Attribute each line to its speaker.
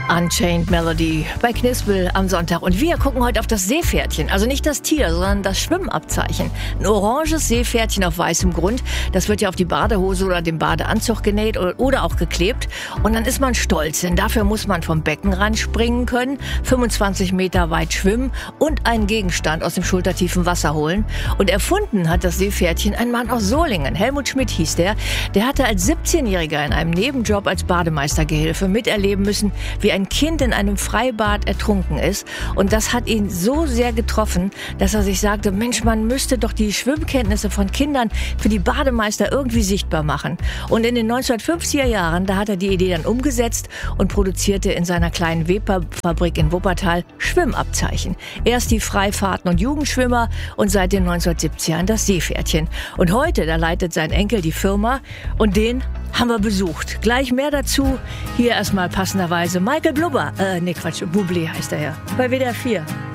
Speaker 1: Unchained Melody bei Knispel am Sonntag. Und wir gucken heute auf das Seepferdchen. Also nicht das Tier, sondern das Schwimmabzeichen. Ein oranges Seepferdchen auf weißem Grund. Das wird ja auf die Badehose oder den Badeanzug genäht oder auch geklebt. Und dann ist man stolz, denn dafür muss man vom Beckenrand springen können, 25 Meter weit schwimmen und einen Gegenstand aus dem schultertiefen Wasser holen. Und erfunden hat das Seepferdchen ein Mann aus Solingen. Helmut Schmidt hieß der. Der hatte als 17-Jähriger in einem Nebenjob als Bademeistergehilfe miterleben müssen, wie ein Kind in einem Freibad ertrunken ist. Und das hat ihn so sehr getroffen, dass er sich sagte, Mensch, man müsste doch die Schwimmkenntnisse von Kindern für die Bademeister irgendwie sichtbar machen. Und in den 1950er Jahren, da hat er die Idee dann umgesetzt und produzierte in seiner kleinen Webfabrik in Wuppertal Schwimmabzeichen. Erst die Freifahrten und Jugendschwimmer und seit den 1970ern das Seepferdchen. Und heute, da leitet sein Enkel die Firma und den haben wir besucht. Gleich mehr dazu. Hier erstmal passenderweise Michael Blubber. Bublé heißt er ja. Bei WDR 4.